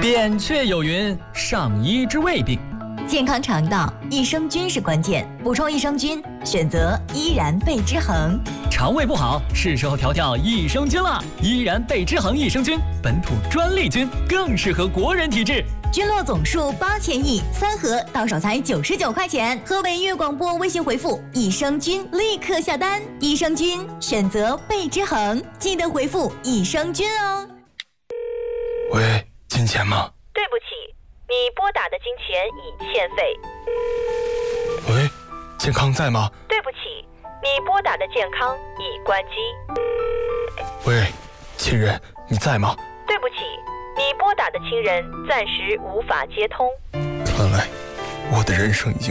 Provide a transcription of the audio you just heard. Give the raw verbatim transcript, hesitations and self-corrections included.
扁鹊有云：上医治未病。 健康肠道，益生菌是关键，补充益生菌，选择依然贝之恒。 肠胃不好，是时候调调益生菌了。依然贝之恒益生菌，本土专利菌，更适合国人体质。 菌落总数八千亿，三盒到手才九十九块钱。河北粤广播微信回复益生菌，立刻下单。益生菌选择贝之恒，记得回复益生菌哦。 喂，金钱吗？ 对不起，你拨打的金钱已欠费。 喂，健康在吗？ 对不起，你拨打的健康已关机。 喂，亲人，你在吗？ 对不起，你拨打的亲人暂时无法接通。 看来我的人生已经